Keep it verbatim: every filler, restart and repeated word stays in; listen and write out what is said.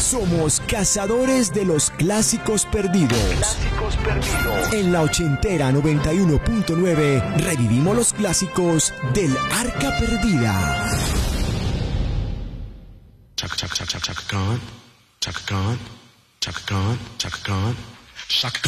Somos cazadores de los clásicos perdidos. Clásicos perdidos. En la ochentera noventa y uno punto nueve revivimos los clásicos del Arca Perdida. Chaka chaka chaka chaka Khan, Chaka Khan, Chaka Khan, Chaka Khan, Chaka Khan.